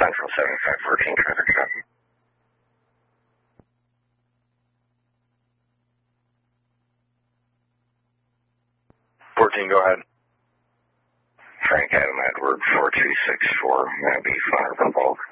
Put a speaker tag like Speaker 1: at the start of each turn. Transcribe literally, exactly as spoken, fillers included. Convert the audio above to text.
Speaker 1: Central seventy-five fourteen, traffic stop.
Speaker 2: fourteen, go ahead.
Speaker 1: Frank Adam Edward, four two six four, going to be Funner Bulk.